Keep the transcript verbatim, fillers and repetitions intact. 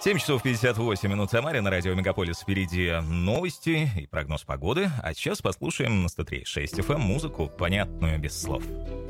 семь часов пятьдесят восемь минут в Самаре, на радио Мегаполис впереди новости и прогноз погоды. А сейчас послушаем на сто три и шесть эф эм музыку, понятную без слов.